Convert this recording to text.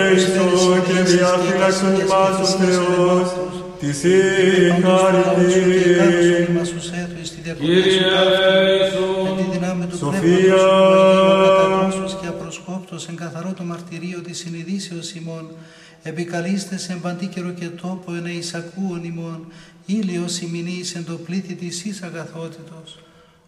ελέησον και διαφύλαξον ημάς ο Θεός, της η χάριτην. Κύριε ελέησον. Εν τη δυνάμει του Σοφία. πνεύματος και απροσκόπτος εν καθαρό το μαρτυρίο της συνειδήσεως ημών, επικαλείστε σε παντή καιρο και τόπο εν εισακούων ημών, ήλιος ημινής εν το πλήθη της εις αγαθότητος.